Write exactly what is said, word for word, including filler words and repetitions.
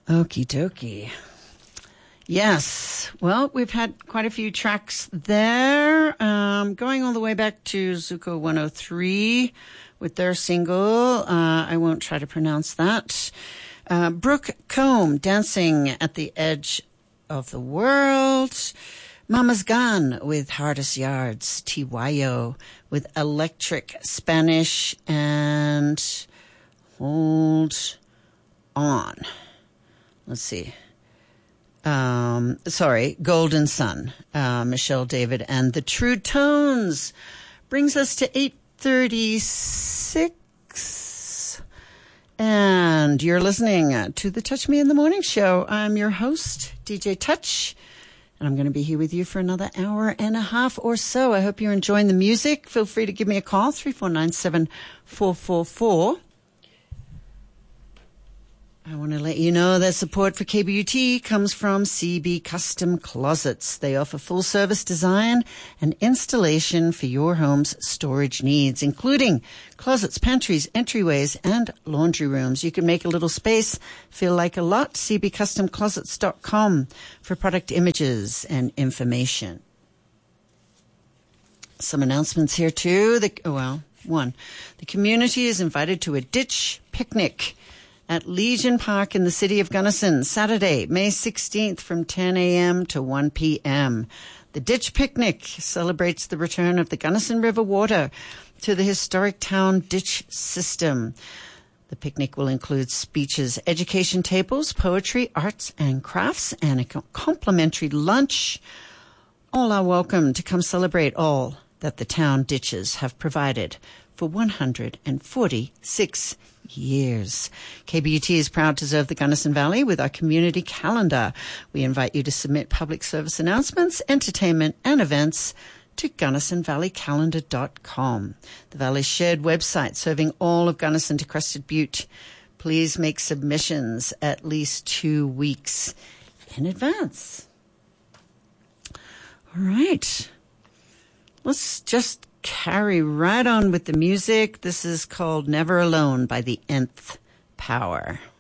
Okie dokie. Yes. Well, we've had quite a few tracks there. Um, going all the way back to Zuko one oh three with their single. Uh, I won't try to pronounce that. Uh, Brooke Combe, Dancing at the Edge of the World. Mama's Gone with Hardest Yards. Tiwayo with Electric Spanish. And Hold On. Let's see. Um, sorry, Golden Sun, uh, Michelle David and the True Tones. Brings us to eight thirty-six. And you're listening to the Touch Me in the Morning Show. I'm your host, D J Touch. And I'm going to be here with you for another hour and a half or so. I hope you're enjoying the music. Feel free to give me a call, three four nine, seven four four four. I want to let you know that support for K B U T comes from C B Custom Closets. They offer full-service design and installation for your home's storage needs, including closets, pantries, entryways, and laundry rooms. You can make a little space feel like a lot. C B Custom Closets dot com for product images and information. Some announcements here, too. The, oh, well, one. The community is invited to a ditch picnic at Legion Park in the city of Gunnison, Saturday, May sixteenth from ten a.m. to one p.m. The Ditch Picnic celebrates the return of the Gunnison River water to the historic town ditch system. The picnic will include speeches, education tables, poetry, arts and crafts, and a complimentary lunch. All are welcome to come celebrate all that the town ditches have provided for one hundred forty-six years. K B U T is proud to serve the Gunnison Valley with our community calendar. We invite you to submit public service announcements, entertainment, and events to Gunnison Valley Calendar dot com, the Valley's shared website serving all of Gunnison to Crested Butte. Please make submissions at least two weeks in advance. All right. Let's just carry right on with the music. This is called Never Alone by the Nth Power.